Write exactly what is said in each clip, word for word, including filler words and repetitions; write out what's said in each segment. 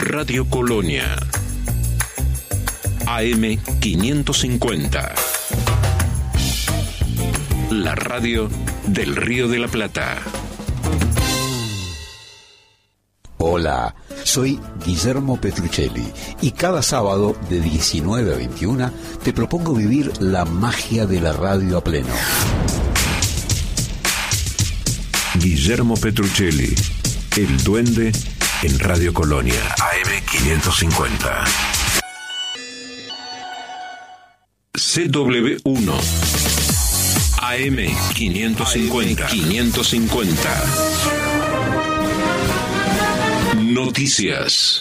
Radio Colonia. A M quinientos cincuenta. La radio del Río de la Plata. Hola, soy Guillermo Petruccelli y cada sábado de diecinueve a veintiuna te propongo vivir la magia de la radio a pleno. Guillermo Petruccelli, el duende en Radio Colonia. A M quinientos cincuenta. C W uno. A M quinientos cincuenta. quinientos cincuenta. Noticias.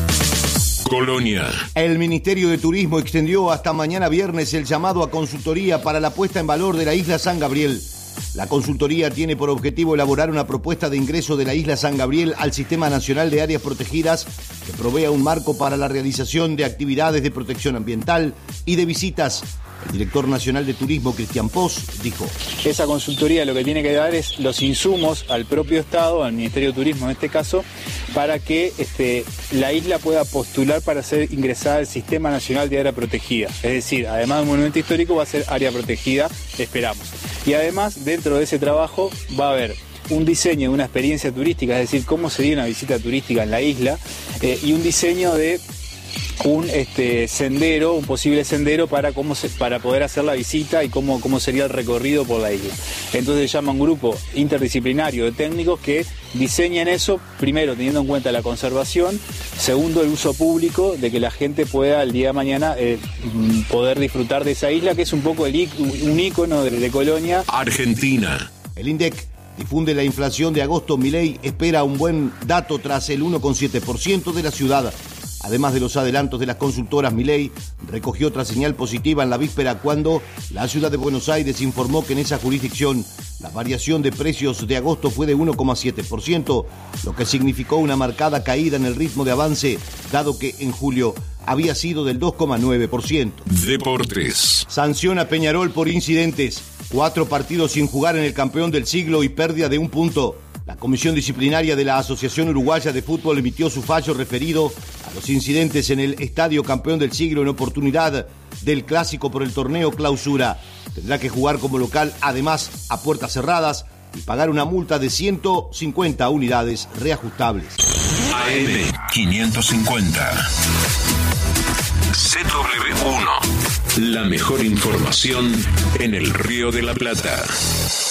Colonia. El Ministerio de Turismo extendió hasta mañana viernes el llamado a consultoría para la puesta en valor de la isla San Gabriel. La consultoría tiene por objetivo elaborar una propuesta de ingreso de la isla San Gabriel al Sistema Nacional de Áreas Protegidas que provea un marco para la realización de actividades de protección ambiental y de visitas. El director nacional de turismo, Cristian Pos, dijo: esa consultoría lo que tiene que dar es los insumos al propio Estado, al Ministerio de Turismo en este caso, para que este, la isla pueda postular para ser ingresada al Sistema Nacional de Área Protegida. Es decir, además de un monumento histórico, va a ser área protegida, esperamos. Y además, dentro de ese trabajo va a haber un diseño de una experiencia turística, es decir, cómo sería una visita turística en la isla, eh, y un diseño de un este, sendero, un posible sendero para cómo se, para poder hacer la visita y cómo, cómo sería el recorrido por la isla. Entonces se llama un grupo interdisciplinario de técnicos que diseñan eso, primero teniendo en cuenta la conservación, segundo el uso público, de que la gente pueda el día de mañana eh, poder disfrutar de esa isla, que es un poco el, un ícono de, de Colonia. Argentina. El INDEC difunde la inflación de agosto. Milei espera un buen dato tras el uno coma siete por ciento de la ciudad. Además de los adelantos de las consultoras, Milei recogió otra señal positiva en la víspera cuando la ciudad de Buenos Aires informó que en esa jurisdicción la variación de precios de agosto fue de uno coma siete por ciento, lo que significó una marcada caída en el ritmo de avance, dado que en julio había sido del dos coma nueve por ciento. Deportes. Sanción a Peñarol por incidentes. Cuatro partidos sin jugar en el campeón del siglo y pérdida de un punto. La Comisión Disciplinaria de la Asociación Uruguaya de Fútbol emitió su fallo referido a los incidentes en el Estadio Campeón del Siglo en oportunidad del clásico por el torneo Clausura. Tendrá que jugar como local, además, a puertas cerradas y pagar una multa de ciento cincuenta unidades reajustables. A M quinientos cincuenta. C W uno. La mejor información en el Río de la Plata.